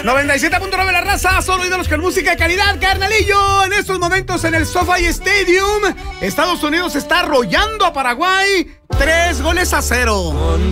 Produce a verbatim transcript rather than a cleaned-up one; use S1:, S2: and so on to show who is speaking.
S1: noventa y siete punto nueve la raza, solo ídolos con música de calidad, carnalillo. En estos momentos en el SoFi Stadium, Estados Unidos está arrollando a Paraguay tres goles a cero.